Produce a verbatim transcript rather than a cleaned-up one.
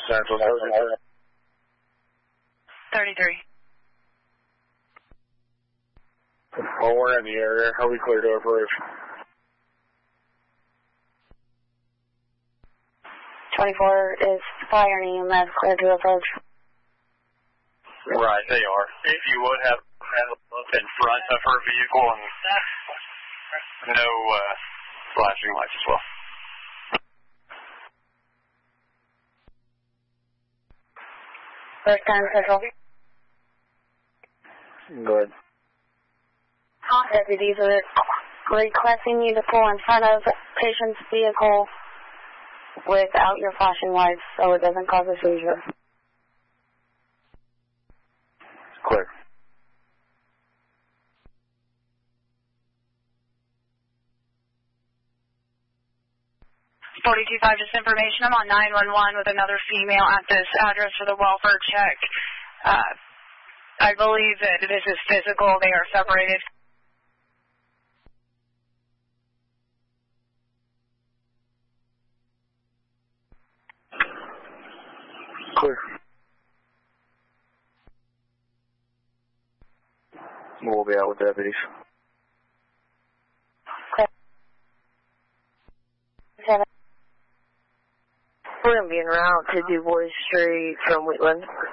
Central Coast. thirty-three. Well, we're in the area. Are we clear to approach? twenty-four is fire and E M S clear to approach. Right, they are. If you would have had a look in front of her vehicle and no uh, flashing lights as well. First time Central. Go ahead. Deputies are requesting you to pull in front of patient's vehicle without your flashing lights so it doesn't cause a seizure. Clear. forty-two five, just information. I'm on nine one one with another female at this address for the welfare check. Uh, I believe that this is physical. They are separated. Clear. We'll be out with deputies. Clear. Seven. We're going to be en route to Du Bois Street from Wheatland.